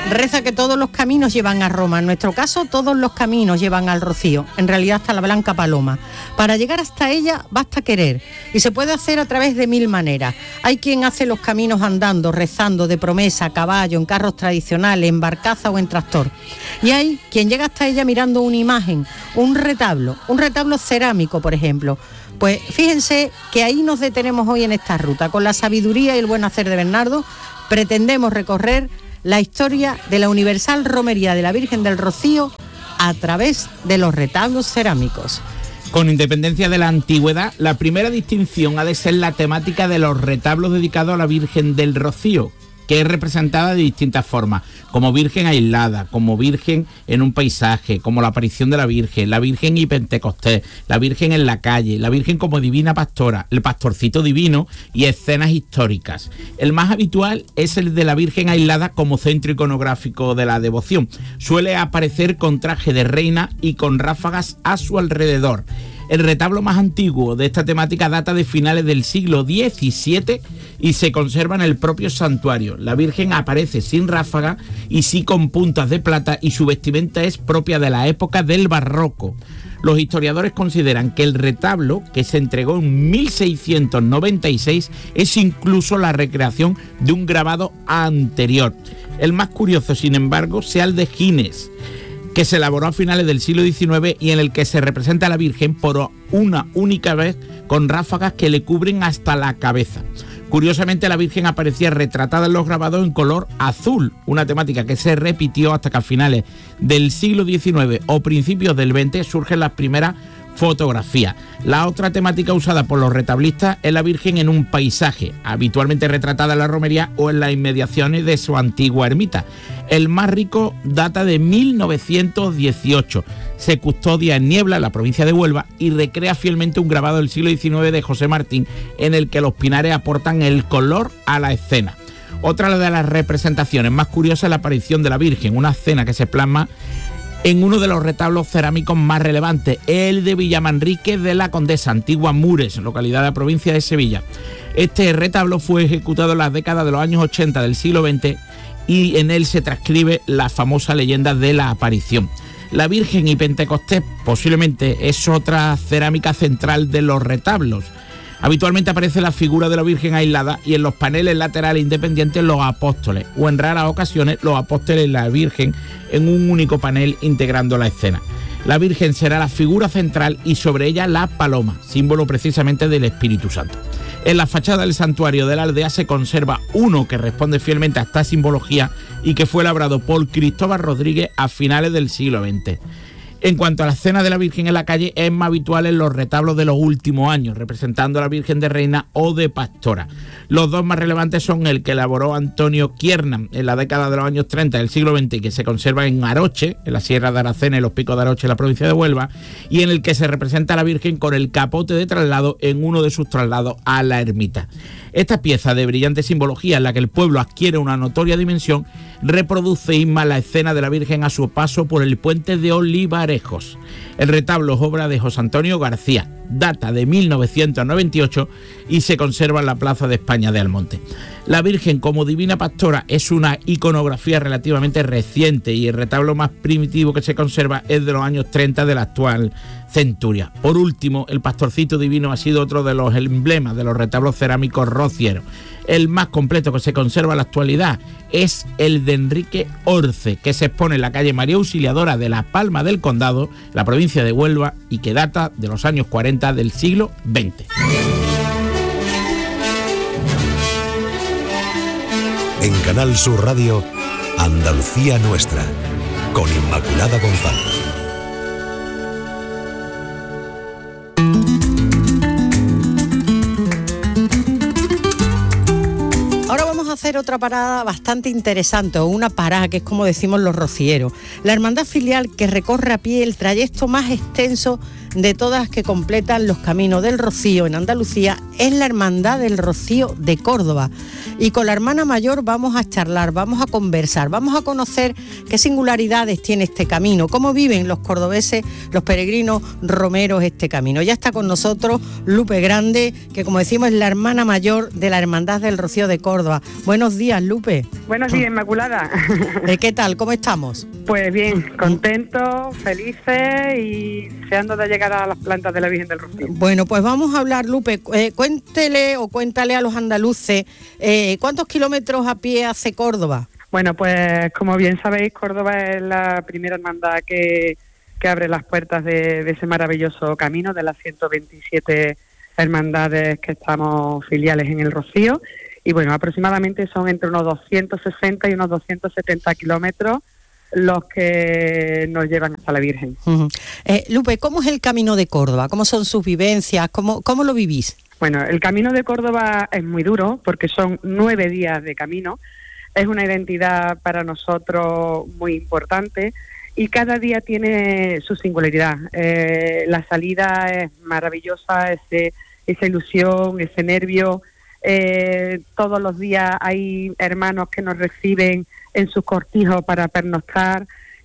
Reza que todos los caminos llevan a Roma. En nuestro caso, todos los caminos llevan al Rocío, en realidad hasta la Blanca Paloma. Para llegar hasta ella basta querer, y se puede hacer a través de 1000 maneras. Hay quien hace los caminos andando, rezando, de promesa, a caballo, en carros tradicionales, en barcaza o en tractor. Y hay quien llega hasta ella mirando una imagen, un retablo cerámico, por ejemplo. Pues fíjense que ahí nos detenemos hoy en esta ruta. Con la sabiduría y el buen hacer de Bernardo, pretendemos recorrer la historia de la universal romería de la Virgen del Rocío a través de los retablos cerámicos. Con independencia de la antigüedad, la primera distinción ha de ser la temática de los retablos dedicados a la Virgen del Rocío, que es representada de distintas formas, como Virgen aislada, como Virgen en un paisaje, como la aparición de la Virgen y Pentecostés, la Virgen en la calle, la Virgen como divina pastora, el pastorcito divino y escenas históricas. El más habitual es el de la Virgen aislada como centro iconográfico de la devoción. Suele aparecer con traje de reina y con ráfagas a su alrededor. El retablo más antiguo de esta temática data de finales del siglo XVII y se conserva en el propio santuario. La Virgen aparece sin ráfaga y sí con puntas de plata, y su vestimenta es propia de la época del barroco. Los historiadores consideran que el retablo, que se entregó en 1696, es incluso la recreación de un grabado anterior. El más curioso, sin embargo, sea el de Gines, que se elaboró a finales del siglo XIX y en el que se representa a la Virgen por una única vez con ráfagas que le cubren hasta la cabeza. Curiosamente, la Virgen aparecía retratada en los grabados en color azul, una temática que se repitió hasta que a finales del siglo XIX o principios del XX surgen las primeras fotografía. La otra temática usada por los retablistas es la Virgen en un paisaje, habitualmente retratada en la romería o en las inmediaciones de su antigua ermita. El más rico data de 1918. Se custodia en Niebla, en la provincia de Huelva, y recrea fielmente un grabado del siglo XIX de José Martín, en el que los pinares aportan el color a la escena. Otra de las representaciones más curiosas es la aparición de la Virgen, una escena que se plasma en uno de los retablos cerámicos más relevantes, el de Villamanrique de la Condesa, antigua Mures, localidad de la provincia de Sevilla. Este retablo fue ejecutado en las décadas de los años 80 del siglo XX y en él se transcribe la famosa leyenda de la aparición. La Virgen y Pentecostés posiblemente es otra cerámica central de los retablos. Habitualmente aparece la figura de la Virgen aislada y en los paneles laterales independientes los apóstoles, o en raras ocasiones los apóstoles y la Virgen en un único panel integrando la escena. La Virgen será la figura central y sobre ella la paloma, símbolo precisamente del Espíritu Santo. En la fachada del santuario de la aldea se conserva uno que responde fielmente a esta simbología y que fue labrado por Cristóbal Rodríguez a finales del siglo XX. En cuanto a la escena de la Virgen en la calle, es más habitual en los retablos de los últimos años, representando a la Virgen de Reina o de Pastora. Los dos más relevantes son el que elaboró Antonio Kiernan en la década de los años 30 del siglo XX, que se conserva en Aroche, en la Sierra de Aracena y los Picos de Aroche, en la provincia de Huelva, y en el que se representa a la Virgen con el capote de traslado en uno de sus traslados a la ermita. Esta pieza de brillante simbología, en la que el pueblo adquiere una notoria dimensión, reproduce Isma la escena de la Virgen a su paso por el puente de Olivarejos. El retablo es obra de José Antonio García, data de 1998 y se conserva en la Plaza de España de Almonte. La Virgen como divina pastora es una iconografía relativamente reciente y el retablo más primitivo que se conserva es de los años 30 de la actual centuria. Por último, el pastorcito divino ha sido otro de los emblemas de los retablos cerámicos rocieros. El más completo que se conserva en la actualidad es el de Enrique Orce, que se expone en la calle María Auxiliadora de La Palma del Condado, la provincia de Huelva, y que data de los años 40 del siglo XX. En Canal Sur Radio, Andalucía Nuestra, con Inmaculada González. Ahora vamos a hacer otra parada bastante interesante, o una parada que es como decimos los rocieros. La hermandad filial que recorre a pie el trayecto más extenso de todas las que completan los caminos del Rocío en Andalucía es la Hermandad del Rocío de Córdoba. Y con la hermana mayor vamos a charlar, vamos a conversar, vamos a conocer qué singularidades tiene este camino, cómo viven los cordobeses, los peregrinos romeros este camino. Ya está con nosotros Lupe Grande, que como decimos es la hermana mayor de la Hermandad del Rocío de Córdoba. Buenos días, Lupe. Buenos días, Inmaculada. ¿Qué tal? ¿Cómo estamos? Pues bien, contentos, felices y deseando de llegar a las plantas de la Virgen del Rocío. Bueno, pues vamos a hablar, Lupe. Cuéntale a los andaluces ¿cuántos kilómetros a pie hace Córdoba? Bueno, pues como bien sabéis, Córdoba es la primera hermandad que abre las puertas de ese maravilloso camino de las 127 hermandades que estamos filiales en el Rocío. Y bueno, aproximadamente son entre unos 260 y unos 270 kilómetros los que nos llevan hasta la Virgen. Uh-huh. Lupe, ¿cómo es el camino de Córdoba? ¿Cómo son sus vivencias? ¿Cómo lo vivís? Bueno, el camino de Córdoba es muy duro porque son 9 días de camino. Es una identidad para nosotros muy importante y cada día tiene su singularidad. La salida es maravillosa, esa ilusión, ese nervio. Todos los días hay hermanos que nos reciben en sus cortijos para pernoctar.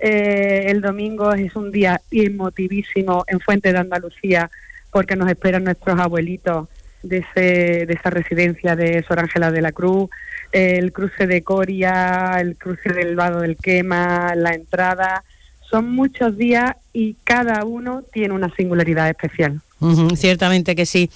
El domingo es un día emotivísimo en Fuente de Andalucía porque nos esperan nuestros abuelitos de esa residencia de Sor Ángela de la Cruz, el cruce de Coria, el cruce del Vado del Quema, la entrada. Son muchos días y cada uno tiene una singularidad especial. Uh-huh, ciertamente que sí.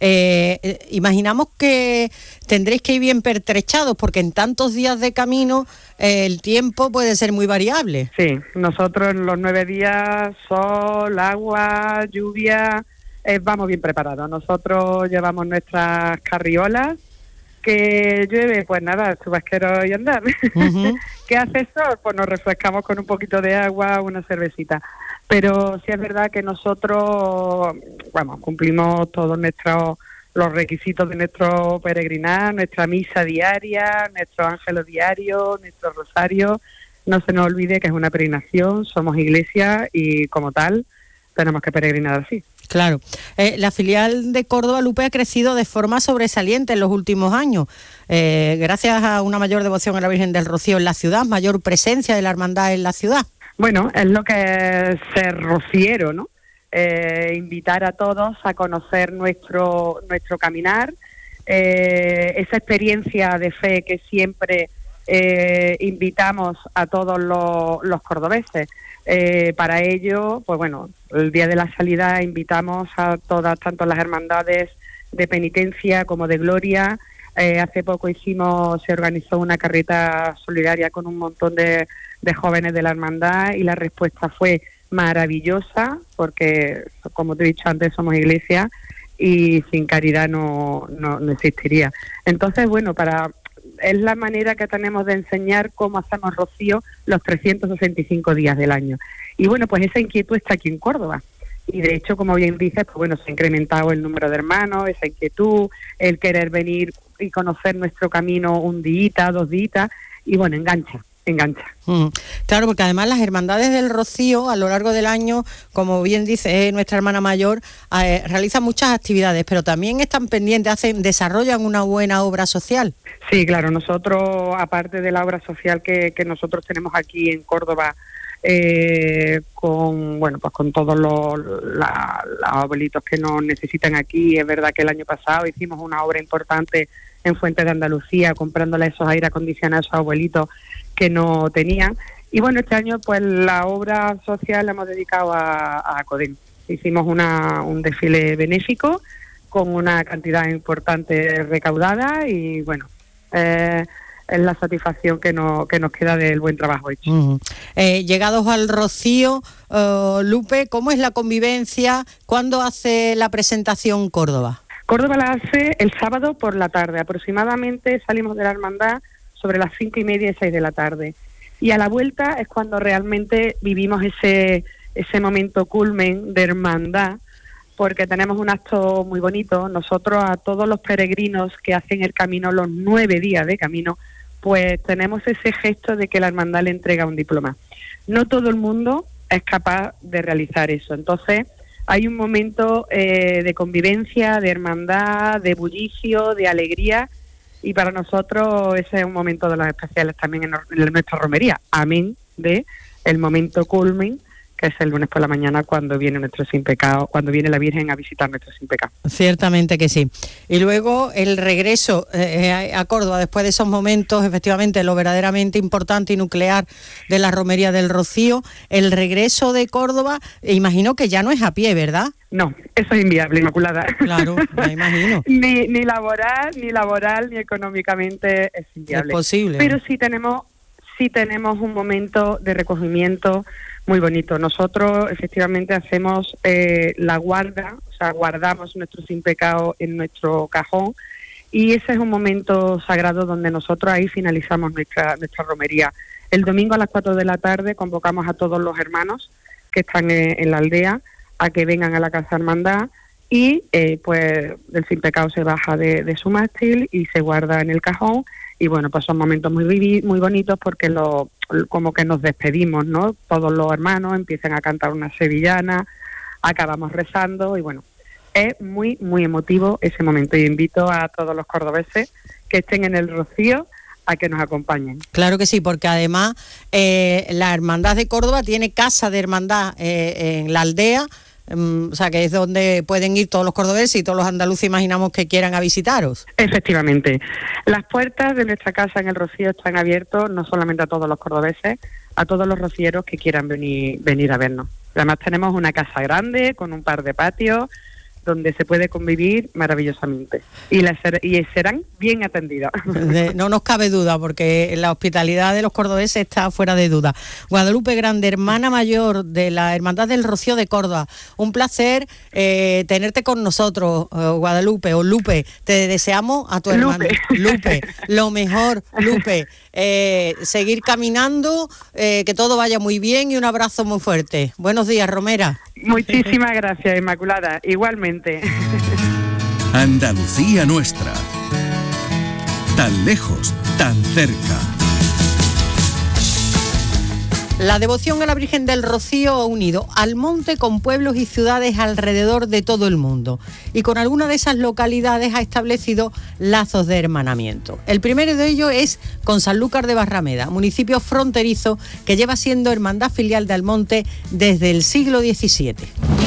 Imaginamos que tendréis que ir bien pertrechados porque en tantos días de camino el tiempo puede ser muy variable. Sí, nosotros en los 9 días, sol, agua, lluvia, vamos bien preparados. Nosotros llevamos nuestras carriolas, que llueve, pues nada, chubasquero y andar. Uh-huh. ¿Qué hace sol? Pues nos refrescamos con un poquito de agua, una cervecita. Pero sí es verdad que nosotros, bueno, cumplimos todos los requisitos de nuestro peregrinar, nuestra misa diaria, nuestro ángelo diario, nuestro rosario. No se nos olvide que es una peregrinación, somos iglesia y como tal tenemos que peregrinar así. Claro. La filial de Córdoba, Lupe, ha crecido de forma sobresaliente en los últimos años, gracias a una mayor devoción a la Virgen del Rocío en la ciudad, mayor presencia de la hermandad en la ciudad. Bueno, es lo que es ser rociero, ¿no? Invitar a todos a conocer nuestro caminar, esa experiencia de fe que siempre invitamos a todos los cordobeses. Para ello, pues bueno, el día de la salida invitamos a todas, tanto las hermandades de penitencia como de gloria. Hace poco se organizó una carreta solidaria con un montón de jóvenes de la hermandad y la respuesta fue maravillosa porque, como te he dicho antes, somos iglesia y sin caridad no existiría. Entonces, bueno, es la manera que tenemos de enseñar cómo hacemos rocío los 365 días del año. Y bueno, pues esa inquietud está aquí en Córdoba. Y de hecho, como bien dices, pues bueno, se ha incrementado el número de hermanos, esa inquietud, el querer venir y conocer nuestro camino un día, 2 días, y bueno, engancha. Claro, porque además las hermandades del Rocío a lo largo del año, como bien dice nuestra hermana mayor, realizan muchas actividades, pero también están pendientes, desarrollan una buena obra social. Sí, claro, nosotros, aparte de la obra social que nosotros tenemos aquí en Córdoba, con todos los abuelitos que nos necesitan aquí, es verdad que el año pasado hicimos una obra importante en Fuente de Andalucía, comprándole esos aire acondicionados a esos abuelitos que no tenían. Y bueno, este año pues la obra social la hemos dedicado a CODEM. Hicimos un desfile benéfico con una cantidad importante recaudada y bueno, es la satisfacción que nos queda del buen trabajo hecho. Uh-huh. Llegados al Rocío, Lupe, ¿cómo es la convivencia? ¿Cuándo hace la presentación Córdoba? Córdoba la hace el sábado por la tarde. Aproximadamente salimos de la hermandad sobre las 5:30 y 6 de la tarde. Y a la vuelta es cuando realmente vivimos ese momento culmen de hermandad, porque tenemos un acto muy bonito. Nosotros a todos los peregrinos que hacen el camino, los 9 días de camino, pues tenemos ese gesto de que la hermandad le entrega un diploma. No todo el mundo es capaz de realizar eso. Entonces, hay un momento de convivencia, de hermandad, de bullicio, de alegría, y para nosotros ese es un momento de los especiales también en nuestra romería, amén de el momento culmen, que es el lunes por la mañana cuando viene nuestro sin pecado, cuando viene la Virgen a visitar nuestro sin pecado. Ciertamente que sí. Y luego el regreso a Córdoba, después de esos momentos, efectivamente, lo verdaderamente importante y nuclear de la Romería del Rocío, el regreso de Córdoba, imagino que ya no es a pie, ¿verdad? No, eso es inviable, Inmaculada. Claro, me imagino. ni laboral, ni económicamente es inviable. Es posible. Pero sí tenemos un momento de recogimiento muy bonito. Nosotros efectivamente hacemos la guarda, o sea, guardamos nuestro sin pecado en nuestro cajón, y ese es un momento sagrado donde nosotros ahí finalizamos nuestra romería. El domingo a las 4 de la tarde convocamos a todos los hermanos que están en la aldea a que vengan a la Casa Hermandad, y pues el sin pecado se baja de su mástil y se guarda en el cajón. Y bueno, pues son momentos muy bonitos porque como que nos despedimos, ¿no? Todos los hermanos empiezan a cantar una sevillana, acabamos rezando, y bueno, es muy, muy emotivo ese momento, y invito a todos los cordobeses que estén en el Rocío a que nos acompañen. Claro que sí, porque además la Hermandad de Córdoba tiene casa de hermandad en la aldea, o sea, que es donde pueden ir todos los cordobeses y todos los andaluces, imaginamos, que quieran a visitaros. Efectivamente. Las puertas de nuestra casa en el Rocío están abiertas no solamente a todos los cordobeses, a todos los rocieros que quieran venir a vernos. Además tenemos una casa grande con un par de patios donde se puede convivir maravillosamente, y serán bien atendidas. No nos cabe duda, porque la hospitalidad de los cordobeses está fuera de duda. Guadalupe Grande, hermana mayor de la Hermandad del Rocío de Córdoba, un placer tenerte con nosotros, Guadalupe, o Lupe. Te deseamos a tu hermana Lupe lo mejor, Lupe, seguir caminando, que todo vaya muy bien, y un abrazo muy fuerte. Buenos días, Romera. Muchísimas gracias, Inmaculada, igualmente. Andalucía nuestra, tan lejos, tan cerca. La devoción a la Virgen del Rocío ha unido Almonte con pueblos y ciudades alrededor de todo el mundo, y con algunas de esas localidades ha establecido lazos de hermanamiento. El primero de ellos es con Sanlúcar de Barrameda, municipio fronterizo que lleva siendo hermandad filial de Almonte desde el siglo XVII.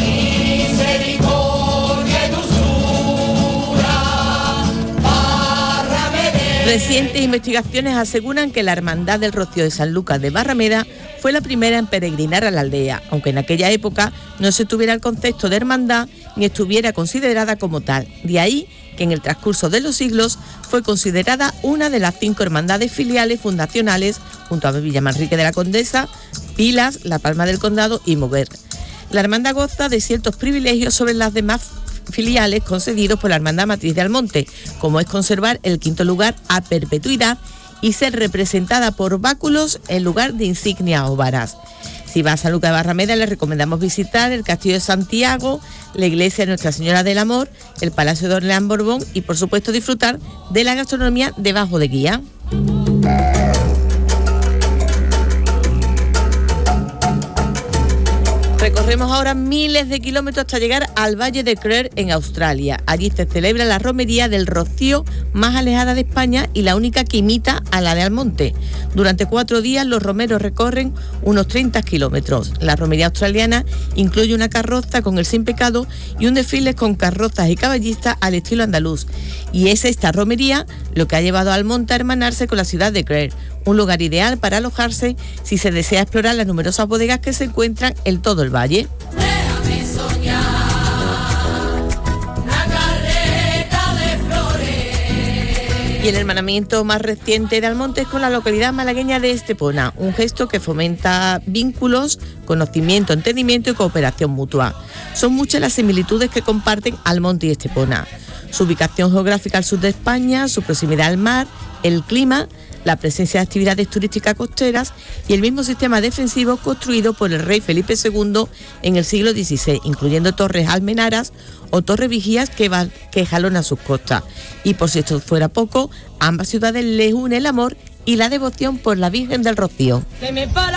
Recientes investigaciones aseguran que la Hermandad del Rocío de Sanlúcar de Barrameda fue la primera en peregrinar a la aldea, aunque en aquella época no se tuviera el concepto de hermandad ni estuviera considerada como tal. De ahí que en el transcurso de los siglos fue considerada una de las 5 hermandades filiales fundacionales, junto a Villamanrique de la Condesa, Pilas, La Palma del Condado y Moguer. La hermandad goza de ciertos privilegios sobre las demás filiales concedidos por la Hermandad Matriz de Almonte, como es conservar el 5º lugar a perpetuidad y ser representada por báculos en lugar de insignias o varas. Si va a Sanlúcar de Barrameda, les recomendamos visitar el Castillo de Santiago, la iglesia de Nuestra Señora del Amor, el Palacio de Orleán Borbón y, por supuesto, disfrutar de la gastronomía de Bajo de Guía. Recorremos ahora miles de kilómetros hasta llegar al Valle de Creux en Australia. Allí se celebra la romería del Rocío más alejada de España y la única que imita a la de Almonte. Durante 4 días los romeros recorren unos 30 kilómetros. La romería australiana incluye una carroza con el Sin Pecado y un desfile con carrozas y caballistas al estilo andaluz. Y es esta romería lo que ha llevado a Almonte a hermanarse con la ciudad de Creux, un lugar ideal para alojarse si se desea explorar las numerosas bodegas que se encuentran en todo el valle. Déjame soñar, una carreta de flores. Y el hermanamiento más reciente de Almonte es con la localidad malagueña de Estepona, un gesto que fomenta vínculos, conocimiento, entendimiento y cooperación mutua. Son muchas las similitudes que comparten Almonte y Estepona. Su ubicación geográfica al sur de España, su proximidad al mar, el clima, la presencia de actividades turísticas costeras y el mismo sistema defensivo construido por el rey Felipe II en el siglo XVI, incluyendo torres almenaras o torres vigías que jalonan sus costas. Y por si esto fuera poco, ambas ciudades les une el amor y la devoción por la Virgen del Rocío. Se me para